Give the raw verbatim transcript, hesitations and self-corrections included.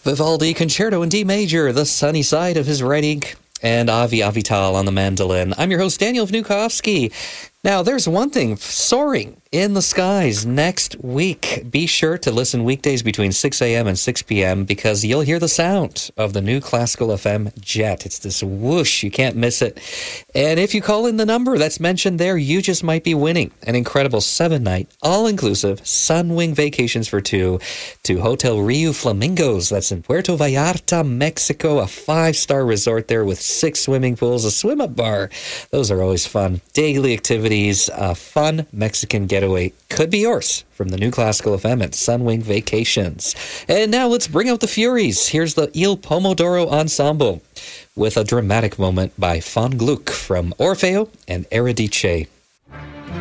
Vivaldi Concerto in D major, the sunny side of his writing, and Avi Avital on the mandolin. I'm your host, Daniel Vnukovsky. Now, there's one thing soaring in the skies next week. Be sure to listen weekdays between six a.m. and six p.m. because you'll hear the sound of the new Classical F M jet. It's this whoosh. You can't miss it. And if you call in the number that's mentioned there, you just might be winning an incredible seven-night, all-inclusive Sunwing vacations for two to Hotel Rio Flamingos. That's in Puerto Vallarta, Mexico, a five-star resort there with six swimming pools, a swim-up bar. Those are always fun. Daily activities, a fun Mexican getaway could be yours from the new Classical F M at Sunwing Vacations. And now let's bring out the Furies. Here's the Il Pomodoro Ensemble with a dramatic moment by Von Gluck from Orfeo and Eurydice.